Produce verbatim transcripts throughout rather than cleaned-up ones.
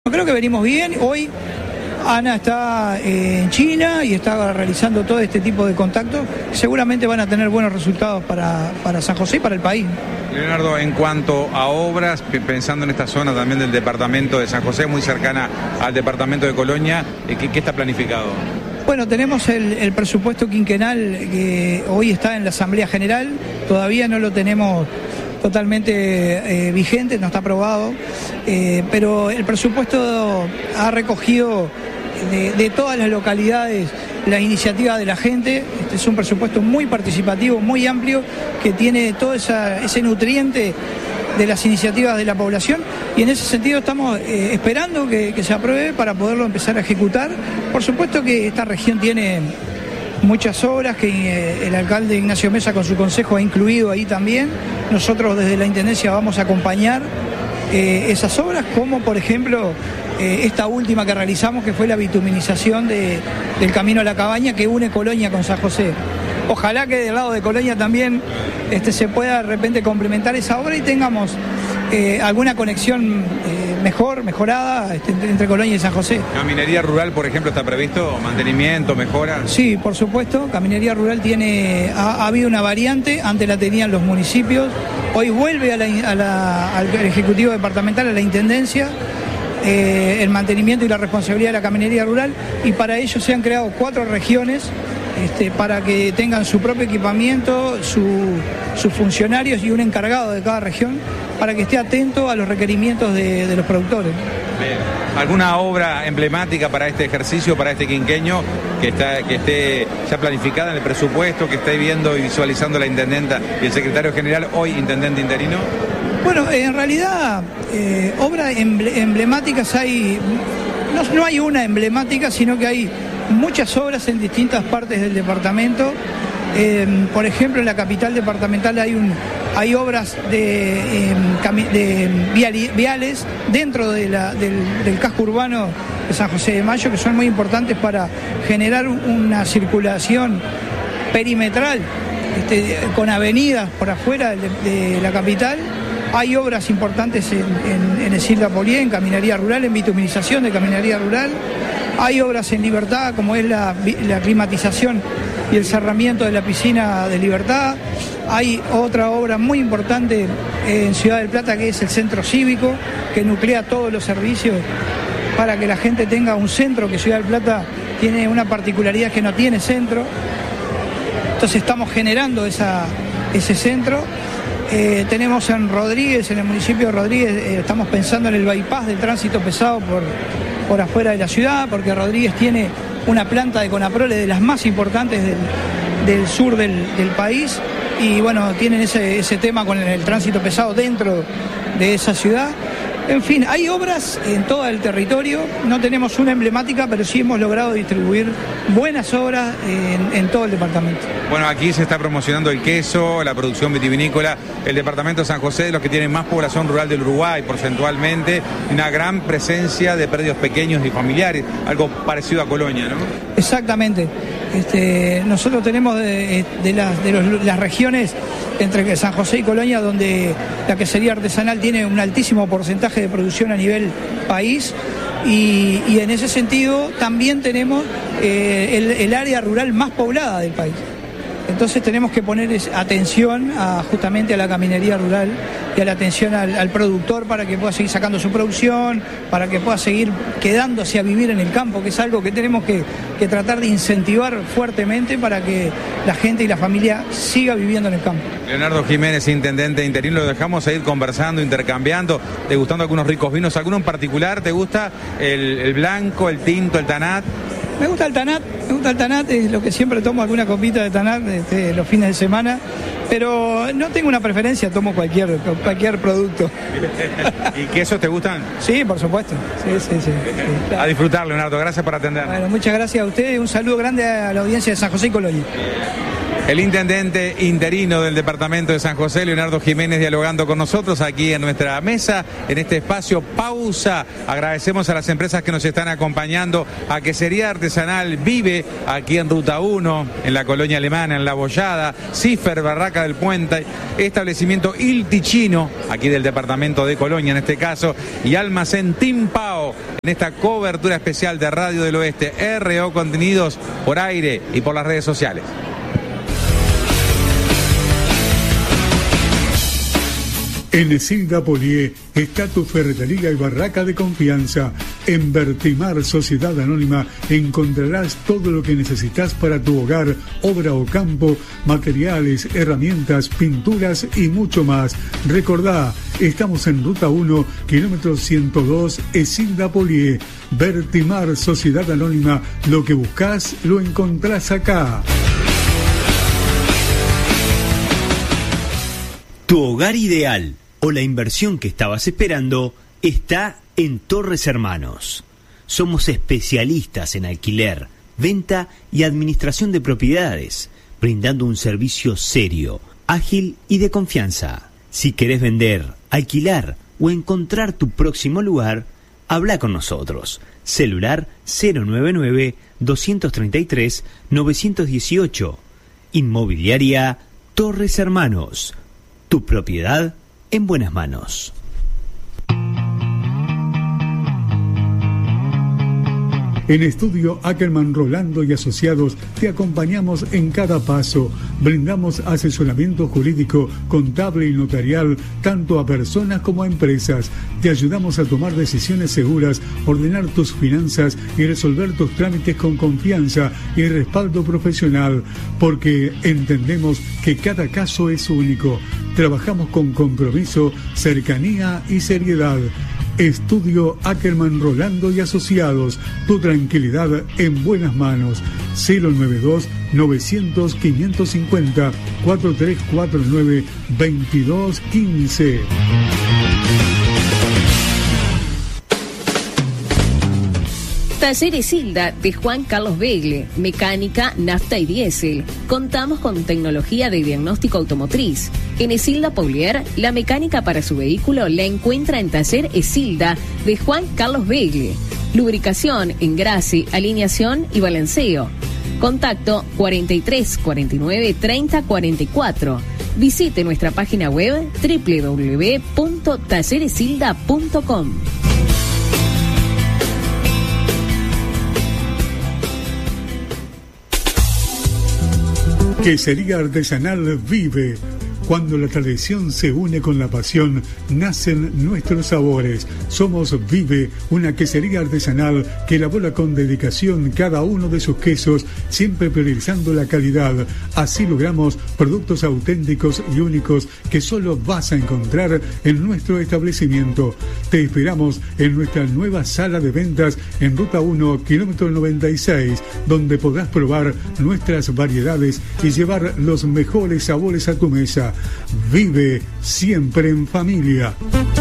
Creo que venimos bien. Hoy Ana está eh, en China y está realizando todo este tipo de contactos. Seguramente van a tener buenos resultados para, para San José y para el país. Leonardo, en cuanto a obras, pensando en esta zona también del departamento de San José, muy cercana al departamento de Colonia, ¿qué, qué está planificado? Bueno, tenemos el, el presupuesto quinquenal que hoy está en la Asamblea General. Todavía no lo tenemos totalmente eh, vigente, no está aprobado, eh, pero el presupuesto ha recogido de, de todas las localidades la iniciativa de la gente. Este es un presupuesto muy participativo, muy amplio, que tiene todo esa, ese nutriente de las iniciativas de la población, y en ese sentido estamos eh, esperando que, que se apruebe para poderlo empezar a ejecutar. Por supuesto que esta región tiene muchas obras que eh, el alcalde Ignacio Mesa con su consejo ha incluido ahí también. Nosotros desde la Intendencia vamos a acompañar eh, esas obras, como por ejemplo eh, esta última que realizamos, que fue la bituminización de, del Camino a la Cabaña, que une Colonia con San José. Ojalá que del lado de Colonia también este, se pueda de repente complementar esa obra y tengamos eh, alguna conexión eh, mejor, mejorada este, entre, entre Colonia y San José. ¿Caminería rural, por ejemplo, está previsto? ¿Mantenimiento, mejora? Sí, por supuesto. Caminería rural tiene, ha, ha habido una variante, antes la tenían los municipios, hoy vuelve a la, a la, al Ejecutivo Departamental, a la Intendencia, eh, el mantenimiento y la responsabilidad de la caminería rural, y para ello se han creado cuatro regiones Este, para que tengan su propio equipamiento, su, sus funcionarios y un encargado de cada región, para que esté atento a los requerimientos de, de los productores. Bien. ¿Alguna obra emblemática para este ejercicio, para este quinqueño, que, está, que esté ya planificada en el presupuesto, que esté viendo y visualizando la intendenta y el secretario general, hoy intendente interino? Bueno, en realidad, eh, obras emblemáticas hay, no, no hay una emblemática, sino que hay muchas obras en distintas partes del departamento. Eh, por ejemplo, en la capital departamental hay, un, hay obras de, eh, de viali, viales dentro de la, del, del casco urbano de San José de Mayo, que son muy importantes para generar una circulación perimetral este, con avenidas por afuera de, de la capital. Hay obras importantes en, en, en Esilda Polié, en caminaría rural, en bituminización de caminaría rural. Hay obras en Libertad, como es la, la climatización y el cerramiento de la piscina de Libertad. Hay otra obra muy importante en Ciudad del Plata, que es el centro cívico, que nuclea todos los servicios para que la gente tenga un centro, que Ciudad del Plata tiene una particularidad que no tiene centro. Entonces estamos generando esa, ese centro. Eh, tenemos en Rodríguez, en el municipio de Rodríguez, eh, estamos pensando en el bypass del tránsito pesado por... por afuera de la ciudad, porque Rodríguez tiene una planta de Conaprole de las más importantes del, del sur del, del país, y bueno, tienen ese, ese tema con el, el tránsito pesado dentro de esa ciudad. En fin, hay obras en todo el territorio, no tenemos una emblemática, pero sí hemos logrado distribuir buenas obras en, en todo el departamento. Bueno, aquí se está promocionando el queso, la producción vitivinícola, el departamento de San José, de los que tienen más población rural del Uruguay porcentualmente, una gran presencia de predios pequeños y familiares, algo parecido a Colonia, ¿no? Exactamente. Este, nosotros tenemos de, de, las, de los, las regiones entre San José y Colonia, donde la quesería artesanal tiene un altísimo porcentaje de producción a nivel país, y, y en ese sentido también tenemos eh, el, el área rural más poblada del país. Entonces tenemos que poner atención a, justamente a la caminería rural y a la atención al, al productor, para que pueda seguir sacando su producción, para que pueda seguir quedándose a vivir en el campo, que es algo que tenemos que, que tratar de incentivar fuertemente para que la gente y la familia siga viviendo en el campo. Leonardo Jiménez, intendente interino, lo dejamos a ir conversando, intercambiando, degustando algunos ricos vinos. ¿Alguno en particular te gusta? ¿El, el blanco, el tinto, el tanat? Me gusta el tanat, me gusta el tanat, es lo que siempre tomo, alguna copita de tanat este, los fines de semana, pero no tengo una preferencia, tomo cualquier, cualquier producto. ¿Y quesos te gustan? Sí, por supuesto. Sí, sí, sí, sí, claro. A disfrutar, Leonardo, gracias por atendernos. Bueno, muchas gracias a ustedes, un saludo grande a la audiencia de San José y Colonia. El intendente interino del departamento de San José, Leonardo Jiménez, dialogando con nosotros aquí en nuestra mesa, en este espacio Pausa. Agradecemos a las empresas que nos están acompañando, a Quesería Artesanal Vive, aquí en Ruta uno, en la Colonia Alemana, en La Bollada, Cifer, Barraca del Puente, establecimiento Il Ticino, aquí del departamento de Colonia en este caso, y Almacén Timpao, en esta cobertura especial de Radio del Oeste, R O Contenidos, por aire y por las redes sociales. En Esilda Polié está tu ferretería y barraca de confianza. En Vertimar Sociedad Anónima encontrarás todo lo que necesitas para tu hogar, obra o campo, materiales, herramientas, pinturas y mucho más. Recordá, estamos en Ruta uno, kilómetro ciento dos, Esilda Polié. Vertimar Sociedad Anónima, lo que buscas lo encontrás acá. Tu hogar ideal o la inversión que estabas esperando está en Torres Hermanos. Somos especialistas en alquiler, venta y administración de propiedades, brindando un servicio serio, ágil y de confianza. Si querés vender, alquilar o encontrar tu próximo lugar, habla con nosotros. Celular cero nueve nueve, dos tres tres, nueve uno ocho. Inmobiliaria Torres Hermanos. Tu propiedad en buenas manos. En Estudio Ackerman Rolando y Asociados te acompañamos en cada paso. Brindamos asesoramiento jurídico, contable y notarial tanto a personas como a empresas. Te ayudamos a tomar decisiones seguras, ordenar tus finanzas y resolver tus trámites con confianza y respaldo profesional, porque entendemos que cada caso es único. Trabajamos con compromiso, cercanía y seriedad. Estudio Ackerman Rolando y Asociados, tu tranquilidad en buenas manos. Cero nueve dos, novecientos, quinientos cincuenta, cuatro tres cuatro nueve, veintidós quince. Taller Esilda de Juan Carlos Begle, mecánica, nafta y diésel. Contamos con tecnología de diagnóstico automotriz. En Esilda Polier, la mecánica para su vehículo la encuentra en Taller Esilda de Juan Carlos Begle. Lubricación, engrase, alineación y balanceo. Contacto cuarenta y tres, cuarenta y nueve, treinta, cuarenta y cuatro. Visite nuestra página web doble u doble u doble u punto taller esilda punto com. Quesería Artesanal Vive. Cuando la tradición se une con la pasión, nacen nuestros sabores. Somos Vive, una quesería artesanal que elabora con dedicación cada uno de sus quesos, siempre priorizando la calidad. Así logramos productos auténticos y únicos que solo vas a encontrar en nuestro establecimiento. Te esperamos en nuestra nueva sala de ventas en Ruta uno, kilómetro noventa y seis, donde podrás probar nuestras variedades y llevar los mejores sabores a tu mesa. Vive siempre en familia.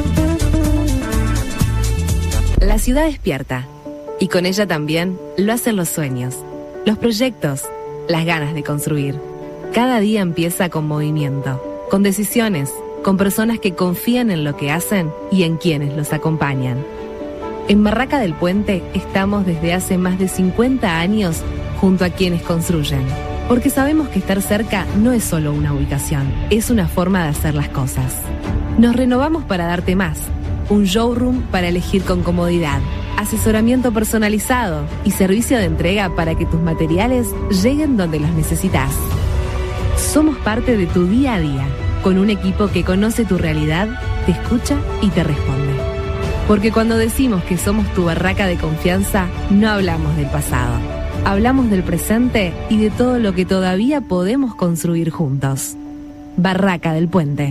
La ciudad despierta y con ella también lo hacen los sueños, los proyectos, las ganas de construir. Cada día empieza con movimiento, con decisiones, con personas que confían en lo que hacen y en quienes los acompañan. En Barraca del Puente estamos desde hace más de cincuenta años junto a quienes construyen. Porque sabemos que estar cerca no es solo una ubicación, es una forma de hacer las cosas. Nos renovamos para darte más, un showroom para elegir con comodidad, asesoramiento personalizado y servicio de entrega para que tus materiales lleguen donde los necesitas. Somos parte de tu día a día, con un equipo que conoce tu realidad, te escucha y te responde. Porque cuando decimos que somos tu barraca de confianza, no hablamos del pasado. Hablamos del presente y de todo lo que todavía podemos construir juntos. Barraca del Puente.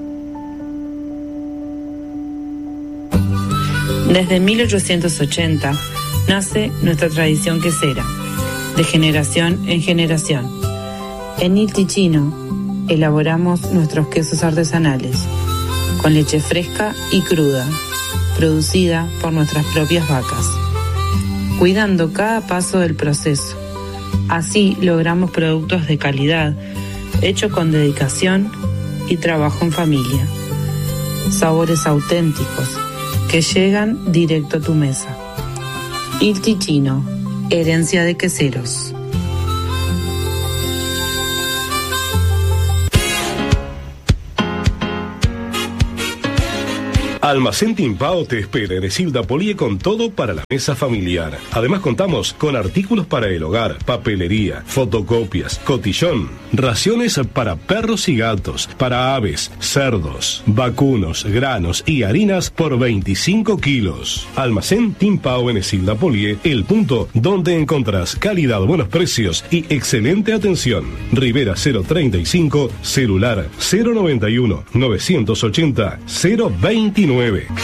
Desde mil ochocientos ochenta nace nuestra tradición quesera, de generación en generación. En Il Ticino elaboramos nuestros quesos artesanales, con leche fresca y cruda, producida por nuestras propias vacas, cuidando cada paso del proceso. Así logramos productos de calidad hecho con dedicación y trabajo en familia. Sabores auténticos que llegan directo a tu mesa. Il Ticino, herencia de queseros. Almacén Timpao te espera en Esilda Polié con todo para la mesa familiar. Además contamos con artículos para el hogar, papelería, fotocopias, cotillón, raciones para perros y gatos, para aves, cerdos, vacunos, granos y harinas por veinticinco kilos. Almacén Timpao en Esilda Polié, el punto donde encontrás calidad, buenos precios y excelente atención. Rivera cero treinta y cinco, celular cero noventa y uno, novecientos ochenta, cero veintinueve.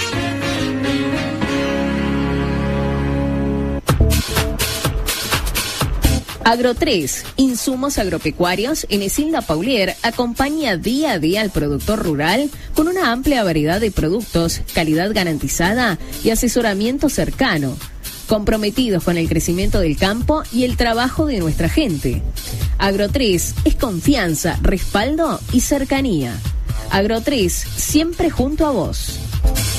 Agro tres, insumos agropecuarios en Esilda Paulier, acompaña día a día al productor rural con una amplia variedad de productos, calidad garantizada y asesoramiento cercano, comprometidos con el crecimiento del campo y el trabajo de nuestra gente. Agro tres es confianza, respaldo y cercanía. Agro tres, siempre junto a vos.